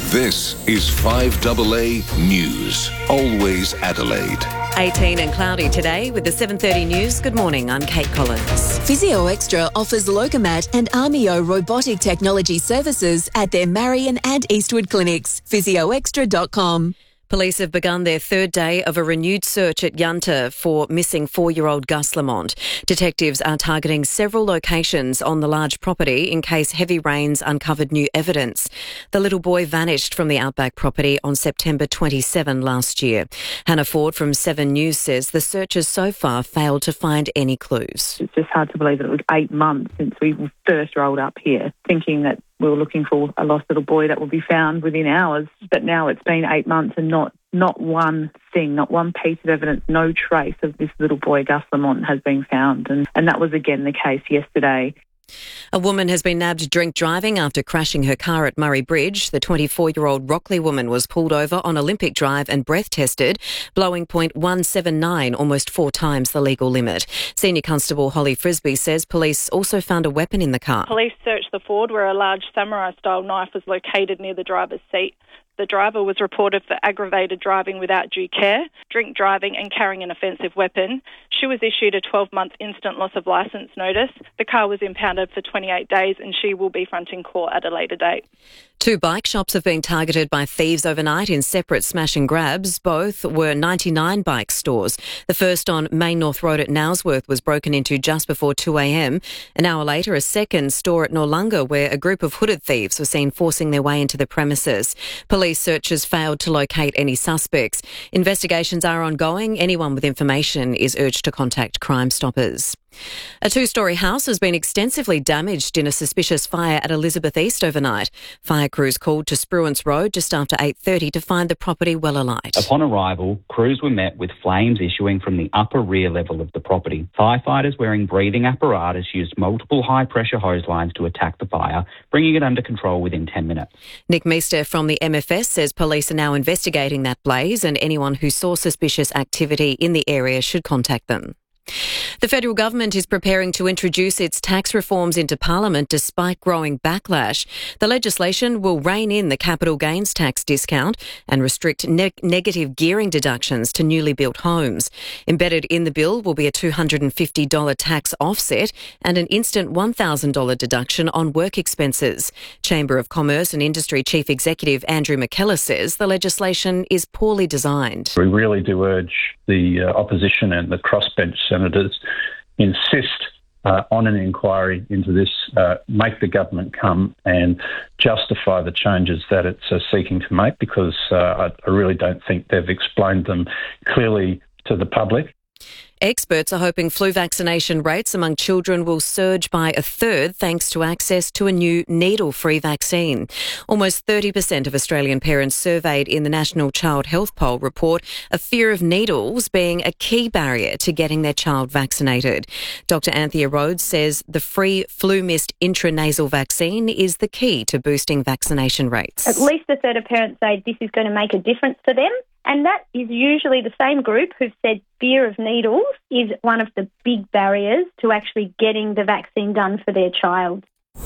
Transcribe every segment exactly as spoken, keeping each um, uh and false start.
This is five A A News. Always Adelaide. eighteen and cloudy today with the seven thirty news. Good morning, I'm Kate Collins. Physio Extra offers Locomat and Armio robotic technology services at their Marion and Eastwood clinics. physio extra dot com. Police have begun their third day of a renewed search at Yunta for missing four-year-old Gus Lamont. Detectives are targeting several locations on the large property in case heavy rains uncovered new evidence. The little boy vanished from the Outback property on September twenty-seventh last year. Hannah Ford from Seven News says the searchers so far failed to find any clues. It's just hard to believe that it was eight months since we first rolled up here, thinking that we were looking for a lost little boy that would be found within hours. But now it's been eight months and not not one thing, not one piece of evidence, no trace of this little boy, Gus Lamont, has been found. And, and that was again the case yesterday. A woman has been nabbed drink driving after crashing her car at Murray Bridge. The twenty-four-year-old Rockley woman was pulled over on Olympic Drive and breath tested, blowing point one seven nine, almost four times the legal limit. Senior Constable Holly Frisbee says police also found a weapon in the car. Police searched the Ford where a large samurai-style knife was located near the driver's seat. The driver was reported for aggravated driving without due care, drink driving and carrying an offensive weapon. She was issued a twelve-month instant loss of licence notice. The car was impounded for twenty-eight days and she will be fronting court at a later date. Two bike shops have been targeted by thieves overnight in separate smash and grabs. Both were ninety-nine bike stores. The first on Main North Road at Nowsworth was broken into just before two a.m. An hour later, a second store at Noarlunga where a group of hooded thieves were seen forcing their way into the premises. Police searchers failed to locate any suspects. Investigations are ongoing. Anyone with information is urged to contact Crime Stoppers. A two-storey house has been extensively damaged in a suspicious fire at Elizabeth East overnight. Fire crews called to Spruance Road just after eight thirty to find the property well alight. Upon arrival, crews were met with flames issuing from the upper rear level of the property. Firefighters wearing breathing apparatus used multiple high-pressure hose lines to attack the fire, bringing it under control within ten minutes. Nick Meester from the M F S says police are now investigating that blaze and anyone who saw suspicious activity in the area should contact them. The federal government is preparing to introduce its tax reforms into Parliament despite growing backlash. The legislation will rein in the capital gains tax discount and restrict ne- negative gearing deductions to newly built homes. Embedded in the bill will be a two hundred fifty dollars tax offset and an instant one thousand dollars deduction on work expenses. Chamber of Commerce and Industry Chief Executive Andrew McKellar says the legislation is poorly designed. We really do urge the uh, opposition and the crossbench senators insist uh, on an inquiry into this, uh, make the government come and justify the changes that it's uh, seeking to make, because uh, I, I really don't think they've explained them clearly to the public. Experts are hoping flu vaccination rates among children will surge by a third thanks to access to a new needle-free vaccine. Almost thirty percent of Australian parents surveyed in the National Child Health Poll report a fear of needles being a key barrier to getting their child vaccinated. Doctor Anthea Rhodes says the free FluMist intranasal vaccine is the key to boosting vaccination rates. At least a third of parents say this is going to make a difference for them. And that is usually the same group who've said fear of needles is one of the big barriers to actually getting the vaccine done for their child.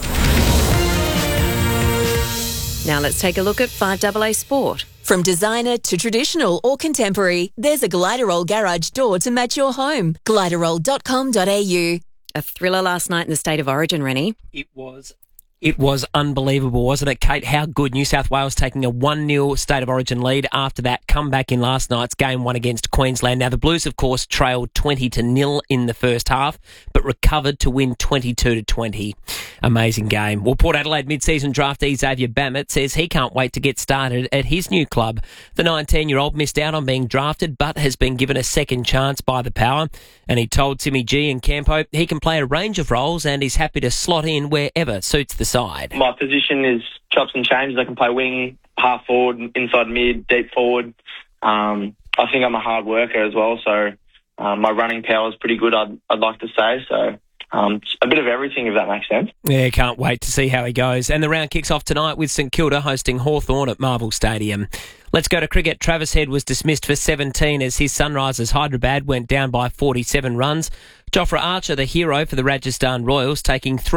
Now let's take a look at five A A Sport. From designer to traditional or contemporary, there's a Gliderol garage door to match your home. gliderol dot com dot a u. A thriller last night in the State of Origin, Rennie. It was. It was unbelievable, wasn't it, Kate? How good. New South Wales taking a one nil State of Origin lead after that comeback in last night's game one against Queensland. Now, the Blues, of course, trailed twenty to nil in the first half, but recovered to win twenty-two to twenty. Amazing game. Well, Port Adelaide mid-season draftee Xavier Bammett says he can't wait to get started at his new club. The nineteen-year-old missed out on being drafted, but has been given a second chance by the Power. And he told Timmy G and Campo he can play a range of roles and he's happy to slot in wherever suits the side. My position is chops and changes. I can play wing, half forward, inside mid, deep forward. Um, I think I'm a hard worker as well, so um, my running power is pretty good, I'd, I'd like to say. So um, a bit of everything, if that makes sense. Yeah, can't wait to see how he goes. And the round kicks off tonight with St Kilda hosting Hawthorn at Marvel Stadium. Let's go to cricket. Travis Head was dismissed for seventeen as his Sunrisers Hyderabad went down by forty-seven runs. Jofra Archer, the hero for the Rajasthan Royals, taking three